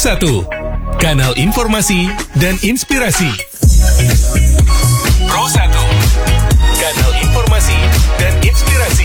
Pro1, kanal informasi dan inspirasi. Pro1, kanal informasi dan inspirasi.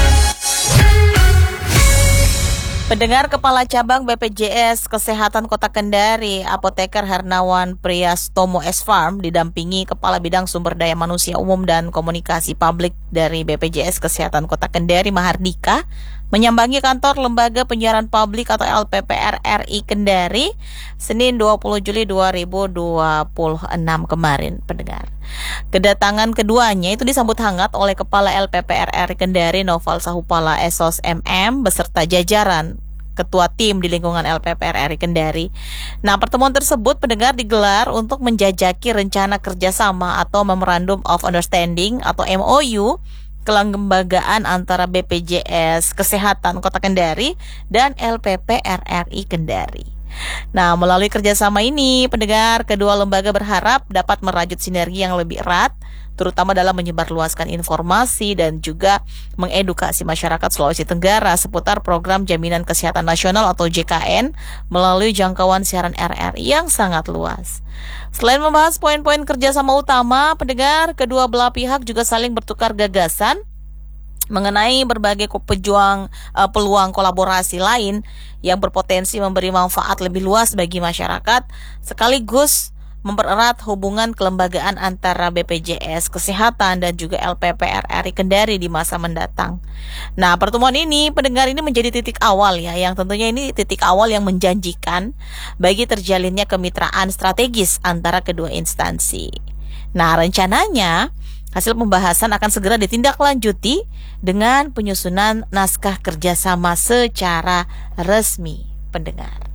Pendengar, Kepala Cabang BPJS Kesehatan Kota Kendari, Apoteker Hernawan Priyastomo S-Farm, didampingi Kepala Bidang Sumber Daya Manusia Umum dan Komunikasi Publik dari BPJS Kesehatan Kota Kendari, Mahardika, menyambangi kantor Lembaga Penyiaran Publik atau LPPR RI Kendari Senin 20 Juli 2026 kemarin, pendengar. Kedatangan keduanya itu disambut hangat oleh Kepala LPPR RI Kendari Noval Sahupala Esos MM beserta jajaran ketua tim di lingkungan LPPR RI Kendari. Nah, pertemuan tersebut, pendengar, digelar untuk menjajaki rencana kerjasama atau Memorandum of Understanding atau MOU kelembagaan antara BPJS Kesehatan Kota Kendari dan LPPR RI Kendari. Nah, melalui kerjasama ini, pendengar, kedua lembaga berharap dapat merajut sinergi yang lebih erat, terutama dalam menyebarluaskan informasi dan juga mengedukasi masyarakat Sulawesi Tenggara seputar program Jaminan Kesehatan Nasional atau JKN melalui jangkauan siaran RRI yang sangat luas. Selain membahas poin-poin kerjasama utama, pendengar, kedua belah pihak juga saling bertukar gagasan mengenai berbagai peluang kolaborasi lain yang berpotensi memberi manfaat lebih luas bagi masyarakat, sekaligus mempererat hubungan kelembagaan antara BPJS Kesehatan dan juga LPPR RI Kendari di masa mendatang. Nah, pertemuan ini, pendengar, ini menjadi titik awal ya, yang tentunya ini titik awal yang menjanjikan bagi terjalinnya kemitraan strategis antara kedua instansi. Nah, rencananya hasil pembahasan akan segera ditindaklanjuti dengan penyusunan naskah kerjasama secara resmi, pendengar.